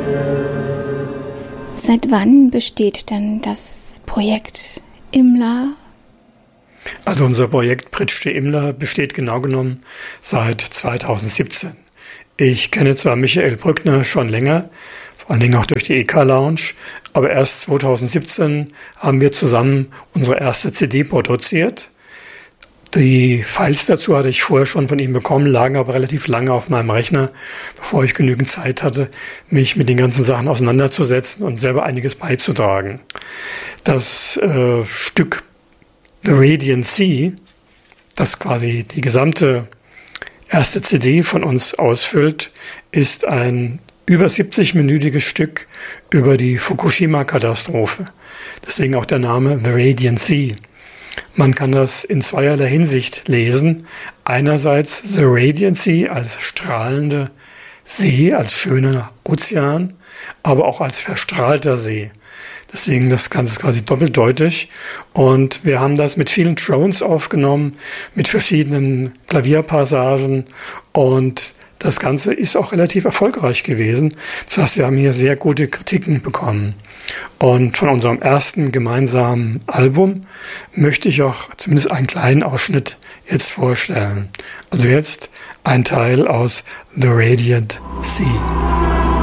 Seit wann besteht denn das Projekt Imler? Also unser Projekt Bridge to Imler besteht genau genommen seit 2017. Ich kenne zwar Michael Brückner schon länger, vor allen Dingen auch durch die EK-Lounge, aber erst 2017 haben wir zusammen unsere erste CD produziert. Die Files dazu hatte ich vorher schon von ihm bekommen, lagen aber relativ lange auf meinem Rechner, bevor ich genügend Zeit hatte, mich mit den ganzen Sachen auseinanderzusetzen und selber einiges beizutragen. Das Stück The Radiant Sea, das quasi die gesamte erste CD von uns ausfüllt, ist ein über 70-minütiges Stück über die Fukushima-Katastrophe. Deswegen auch der Name The Radiant Sea. Man kann das in zweierlei Hinsicht lesen. Einerseits The Radiant Sea als strahlende See, als schöner Ozean, aber auch als verstrahlter See. Deswegen das Ganze ist quasi doppeldeutig. Und wir haben das mit vielen Drones aufgenommen, mit verschiedenen Klavierpassagen. Und das Ganze ist auch relativ erfolgreich gewesen. Das heißt, wir haben hier sehr gute Kritiken bekommen. Und von unserem ersten gemeinsamen Album möchte ich auch zumindest einen kleinen Ausschnitt jetzt vorstellen. Also jetzt ein Teil aus The Radiant Sea.